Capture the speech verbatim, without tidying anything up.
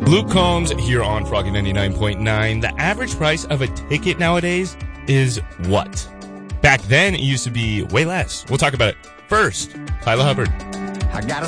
Luke Combs here on Froggy ninety-nine point nine. The average price of a ticket nowadays is what? Back then, it used to be way less. We'll talk about it. First, Tyler Hubbard. I got